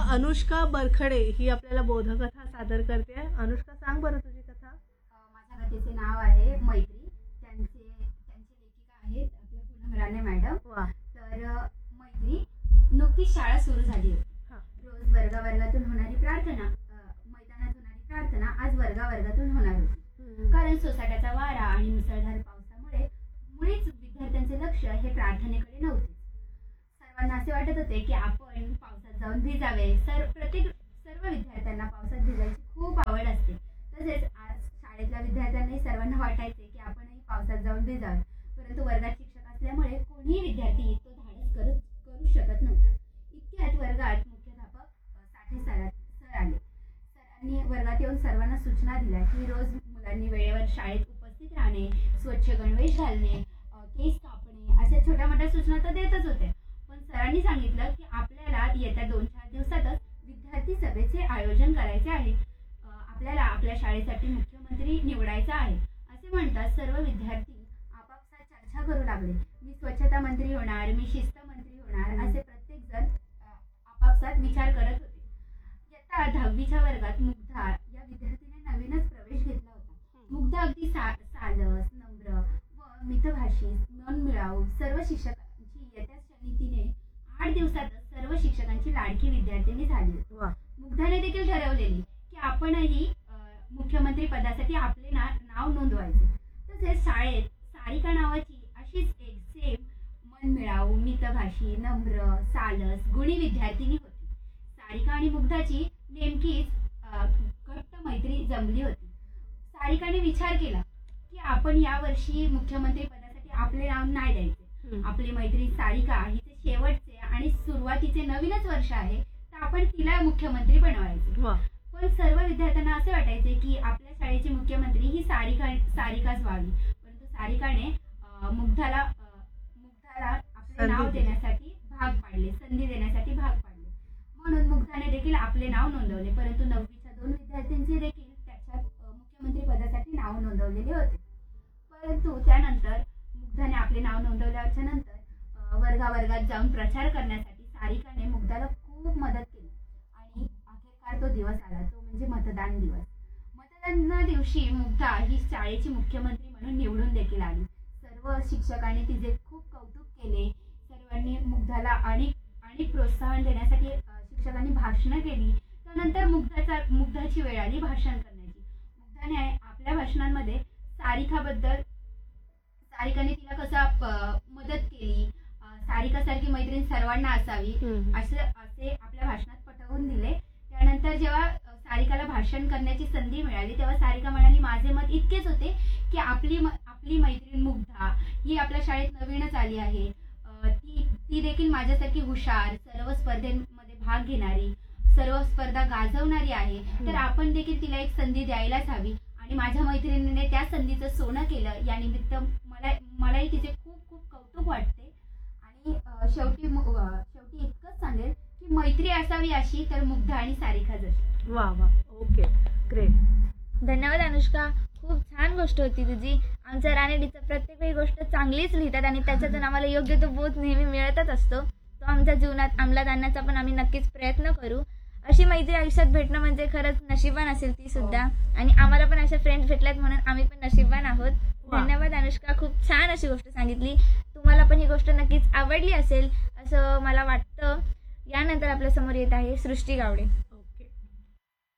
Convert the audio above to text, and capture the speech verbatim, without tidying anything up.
अनुष्का बरखडे ही आपल्याला बोधकथा सादर करते आहे। अनुष्का, सांग बरं तुझी कथा। माझ्या कथेचे नाव आहे मैत्री। त्यांचे त्यांचे लेखिका आहेत आपल्या पूनम राणे मॅडम। वा। तर मैत्री नुकतीच शाळा सुरू झाली होती। रोज वर्गा वर्गातून होणारी प्रार्थना, मैदानात होणारी प्रार्थना आज वर्गा वर्गातून होणार होती। कारण सोसाट्याचा वारा आणि मुसळधार पावसामुळे मुळीच विद्यार्थ्यांचे लक्ष हे प्रार्थनेकडे नव्हते। सर्वांना असे वाटत होते की आपण पावसात जाऊन भिजावे। सर प्रत्येक सर्व विद्यार्थ्यांना पावसात भिजायची खूप आवड असते। तसेच आज शाळेतल्या विद्यार्थ्यांनाही सर्वांना वाटायचे की आपणही पावसात जाऊन भिजावे, परंतु वर्गात शिक्षक असल्यामुळे कोणीही विद्यार्थी तो धाडस करत करू शकत नव्हता। इतक्यात वर्गात मुख्याध्यापक साठे सर सर आले। सरांनी वर्गात येऊन सर्वांना सूचना दिल्या की रोज मुलांनी वेळेवर शाळेत उपस्थित राहणे, स्वच्छ गणवेश घालणे, केस कापणे अशा छोट्या मोठ्या सूचना तर देतच होत्या। पण सरांनी सांगितलं की आपल्याला येत्या दोन चार दिवसातच विद्यार्थी सभेचे आयोजन करायचे आहे। आपल्याला आपल्या शाळेसाठी मुख्यमंत्री निवडायचा आहे। असे म्हणतात सर्व विद्यार्थी आपापसात चर्चा करू लागले। मी स्वच्छता मंत्री होणार, मी शिस्त मंत्री होणार, असे प्रत्येक जण आपापसात विचार करत होते। इयत्ता दहावीच्या वर्गात मुग्धा या विद्यार्थीने नवीनच प्रवेश घेतला होता। मुग्धा अगदी सा सालस, नम्र व मितभाषी, मनमिळाऊ सर्व शिक्षकांची येत्या क्षणी तिने आठ दिवसातच सर्व शिक्षकांची लाडकी विद्यार्थिनी झाली। मुग्धाने देखील ठरवलेली की आपणही मुख्यमंत्री पदासाठी आपले ना नाव नोंदवायचे। तसेच शाळेत सारिका नावाची अशीच एक सेम मनमिळाऊ, मितभाषी, नम्र, सालस, गुणी विद्यार्थिनी होती। सारिका आणि मुग्धाची नेमकीच घट्ट मैत्री जमली होती। सारिकाने विचार केला की आपण यावर्षी मुख्यमंत्री पदासाठी आपले नाव नाही द्यायचे। आपली मैत्री सारिका हिचे शेवटचे आणि सुरुवातीचे नवीनच वर्ष आहे, तर आपण तिला मुख्यमंत्री बनवायचे। पण सर्व विद्यार्थ्यांना असे वाटायचे की आपल्या शाळेची मुख्यमंत्री ही सारिका सारिकाच व्हावी। परंतु सारिकाने मुग्धाला मुग्धाला आपले नाव देण्यासाठी भाग पाडले, संधी देण्यासाठी भाग पाडले। म्हणून मुग्धाने देखील आपले नाव नोंदवले। परंतु नववीच्या दोन विद्यार्थ्यांचे देखील त्याच्यात मुख्यमंत्री पदासाठी नाव नोंदवलेले होते। परंतु त्यानंतर मुग्धाने आपले नाव नोंदवल्याच्या नंतर वर्गावर्गात जाऊन प्रचार करण्यासाठी सारिकाने मुग्धाला खूप मदत केली आणि अखेरकार तो दिवस आला, तो म्हणजे मतदान दिवस। मतदान दिवशी मुग्धा ही शाळेची मुख्यमंत्री म्हणून निवडून देखील आली। सर्व शिक्षकांनी तिचे खूप कौतुक केले। सर्वांनी मुग्धाला आणि आणि प्रोत्साहन देण्यासाठी शिक्षकांनी भाषणं केली। त्यानंतर मुग्धाचा मुग्धाची वेळ आली भाषण करण्याची। मुग्धाने आपल्या भाषणांमध्ये सारिकाबद्दल सारिकाने तिला कसा मदत केली, सारिकासारखी मैत्रीण सर्वांना असावी असे असे आपल्या भाषणात पटवून दिले। त्यानंतर जेव्हा सारिकाला भाषण करण्याची संधी मिळाली तेव्हा सारिका म्हणाली, माझे मत इतकेच होते की आपली आपली मैत्रीण मुग्धा ही आपल्या शाळेत नवीनच आली आहे। ती ती देखील माझ्यासारखी हुशार, सर्व स्पर्धेमध्ये भाग घेणारी, सर्व स्पर्धा गाजवणारी आहे, तर आपण देखील तिला एक संधी द्यायलाच हवी। आणि माझ्या मैत्रिणीने त्या संधीचं सोनं केलं, या निमित्त मला मलाही तिचे खूप खूप कौतुक वाटते। आणि शेवटी शेवटी इतकंच सांगेल की मैत्री असावी अशी तर मुग्धा आणि सारिका जशी। वा वा, ओके, ग्रेट, धन्यवाद अनुष्का। खूप छान गोष्ट होती तुझी। आमच्या राणेडीचं प्रत्येक वेळी गोष्ट चांगलीच लिहितात आणि त्याच्यातून आम्हाला योग्य तो बोध नेहमी मिळतच असतो। तो आमच्या जीवनात अंमलात आणण्याचा पण आम्ही नक्कीच प्रयत्न करू। अशी मैत्री आयुष्यात भेटणं म्हणजे खरंच नशिबान असेल ती सुद्धा, आणि आम्हाला पण अशा फ्रेंड्स भेटल्यात म्हणून आम्ही पण नशिबान आहोत। धन्यवाद अनुष्का, खूप छान अशी गोष्ट सांगितली। तुम्हाला पण ही गोष्ट नक्कीच आवडली असेल असं मला वाटतं। यानंतर आपल्या समोर येत आहे सृष्टी गावडे।